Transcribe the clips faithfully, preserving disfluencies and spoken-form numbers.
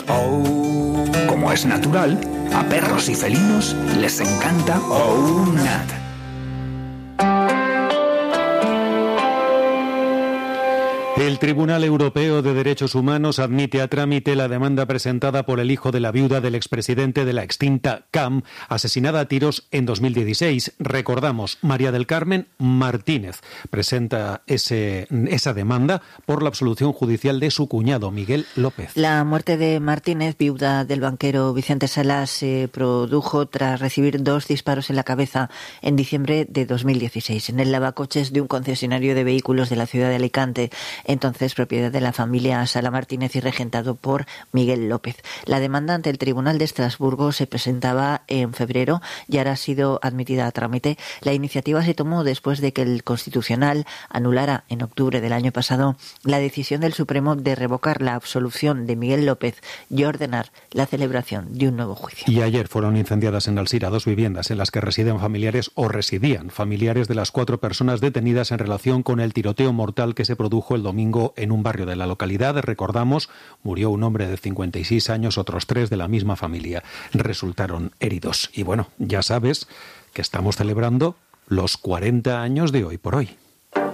Oh, como es natural, a perros y felinos les encanta Oh Nat. El Tribunal Europeo de Derechos Humanos admite a trámite la demanda presentada por el hijo de la viuda del expresidente de la extinta C A M, asesinada a tiros en dos mil dieciséis. Recordamos, María del Carmen Martínez presenta ese, esa demanda por la absolución judicial de su cuñado, Miguel López. La muerte de Martínez, viuda del banquero Vicente Salas, se produjo tras recibir dos disparos en la cabeza en diciembre de dos mil dieciséis en el lavacoches de un concesionario de vehículos de la ciudad de Alicante, entonces propiedad de la familia Sala Martínez y regentado por Miguel López. La demanda ante el Tribunal de Estrasburgo se presentaba en febrero y ahora ha sido admitida a trámite. La iniciativa se tomó después de que el Constitucional anulara en octubre del año pasado la decisión del Supremo de revocar la absolución de Miguel López y ordenar la celebración de un nuevo juicio. Y ayer fueron incendiadas en Alzira dos viviendas en las que residen familiares o residían familiares de las cuatro personas detenidas en relación con el tiroteo mortal que se produjo el domingo en un barrio de la localidad. Recordamos, murió un hombre de cincuenta y seis años, otros tres de la misma familia resultaron heridos. Y bueno, ya sabes que estamos celebrando los cuarenta años de Hoy por Hoy.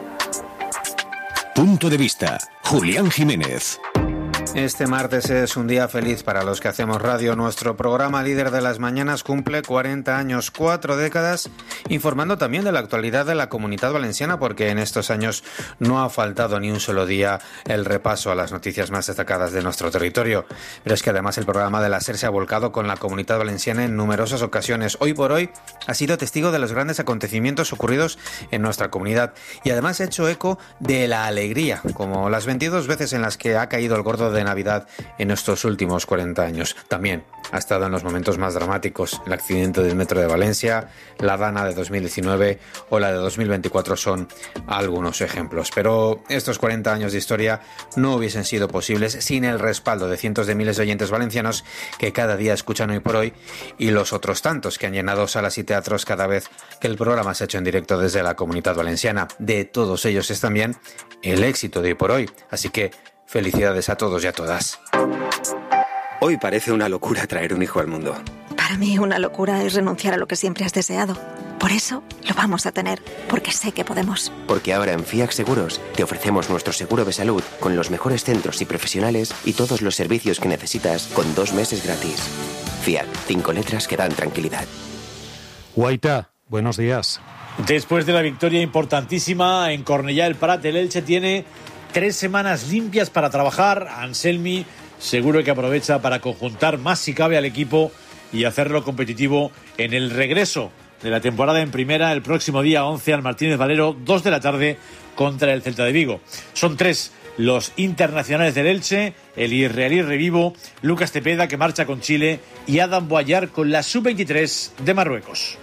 Punto de vista, Julián Jiménez. Este martes es un día feliz para los que hacemos radio. Nuestro programa líder de las mañanas cumple cuarenta años, cuatro décadas, informando también de la actualidad de la Comunidad Valenciana, porque en estos años no ha faltado ni un solo día el repaso a las noticias más destacadas de nuestro territorio. Pero es que además el programa de la SER se ha volcado con la Comunidad Valenciana en numerosas ocasiones. Hoy por Hoy ha sido testigo de los grandes acontecimientos ocurridos en nuestra comunidad y además ha hecho eco de la alegría, como las veintidós veces en las que ha caído el gordo de Navidad en estos últimos cuarenta años. También ha estado en los momentos más dramáticos. El accidente del metro de Valencia, la Dana de dos mil diecinueve o la de dos mil veinticuatro son algunos ejemplos. Pero estos cuarenta años de historia no hubiesen sido posibles sin el respaldo de cientos de miles de oyentes valencianos que cada día escuchan Hoy por Hoy y los otros tantos que han llenado salas y teatros cada vez que el programa se ha hecho en directo desde la Comunidad Valenciana. De todos ellos es también el éxito de Hoy por Hoy. Así que felicidades a todos y a todas. Hoy parece una locura traer un hijo al mundo. Para mí una locura es renunciar a lo que siempre has deseado. Por eso lo vamos a tener, porque sé que podemos. Porque ahora en Fiac Seguros te ofrecemos nuestro seguro de salud con los mejores centros y profesionales y todos los servicios que necesitas con dos meses gratis. Fiac, cinco letras que dan tranquilidad. Guaita, buenos días. Después de la victoria importantísima en Cornellá del Prat, el Elche tiene tres semanas limpias para trabajar. Anselmi seguro que aprovecha para conjuntar más si cabe al equipo y hacerlo competitivo en el regreso de la temporada en primera el próximo día once al Martínez Valero, dos de la tarde contra el Celta de Vigo. Son tres los internacionales del Elche, el israelí revivo, Lucas Tepeda que marcha con Chile y Adam Boyar con la sub veintitrés de Marruecos.